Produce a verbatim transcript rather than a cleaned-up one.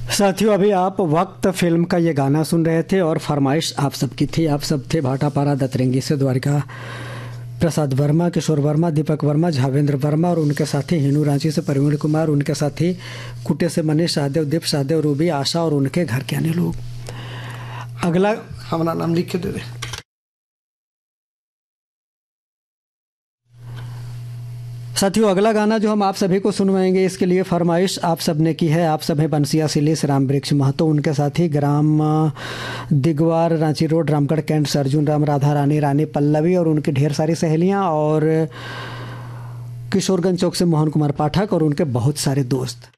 साथियों, अभी आप वक्त फिल्म का ये गाना सुन रहे थे और फरमाइश आप सबकी थी। आप सब थे भाटापारा दतरंगी से द्वारिका प्रसाद वर्मा, किशोर वर्मा, दीपक वर्मा, झावेंद्र वर्मा और उनके साथी हिनू रांची से प्रवीण कुमार, उनके साथी कुटे से मनीष शाहदेव, दीप शाहदेव, रूबी, आशा और उनके घर के अन्य लोग। अगला हमारा नाम लिख के दे दे। साथियों, अगला गाना जो हम आप सभी को सुनवाएंगे, इसके लिए फरमाइश आप सब ने की है। आप सब हैं बंसिया सिलीस राम वृक्ष महतो, उनके साथी ग्राम दिगवार, रांची रोड, रामगढ़ कैंट से अर्जुन राम, राधा रानी, रानी पल्लवी और उनकी ढेर सारी सहेलियां, और किशोरगंज चौक से मोहन कुमार पाठक और उनके बहुत सारे दोस्त।